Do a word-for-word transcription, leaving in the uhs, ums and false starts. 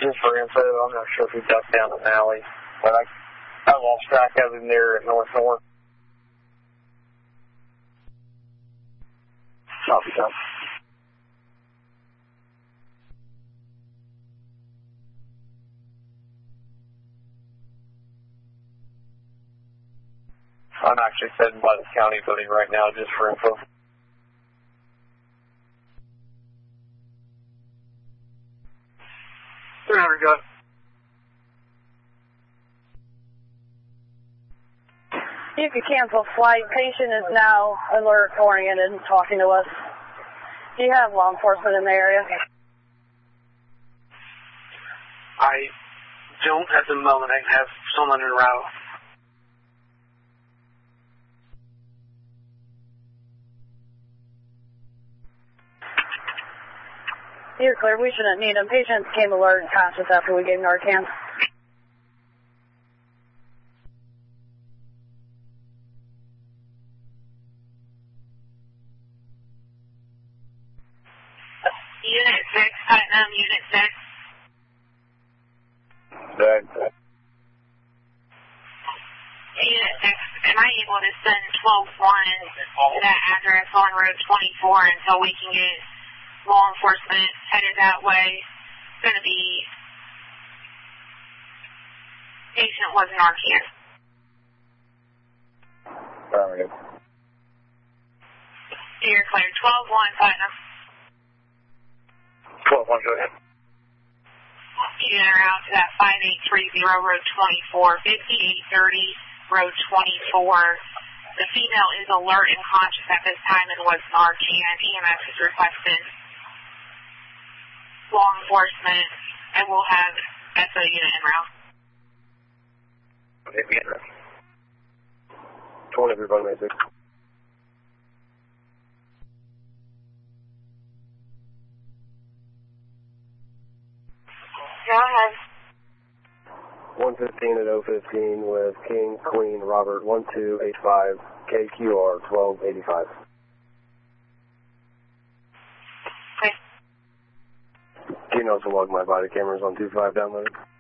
Just for info, I'm not sure if he ducked down an alley, but I, I lost track of him there at North North. Copy, Tom. I'm actually sitting by the county building right now, just for info. three hundred, go. You can cancel flight. Patient is now alert oriented and talking to us. Do you have law enforcement in the area? I don't at the moment. I have someone en route. You're clear. We shouldn't need him. Patient came alert and conscious after we gave Narcan. Unit six, Putnam, Unit six. Good. Unit six, am I able to send twelve one to that address on Road twenty-four until we can get law enforcement headed that way? It's going to be, patient was Narcan. Affirmative. You're clear. twelve one, Putnam. twelve one, go ahead. You enter out to that five eight three zero Road twenty-four, fifty-eight thirty Road twenty-four. The female is alert and conscious at this time and was Narcan. E M S is requested law enforcement, and we'll have S O unit en route. Okay, be in route. twenty, everybody, may six. Go ahead. one fifteen at oh fifteen with King, Queen, Robert, one two eight five, K Q R, twelve eighty-five. Okay. Do you know to log my body cameras on two five downloaded?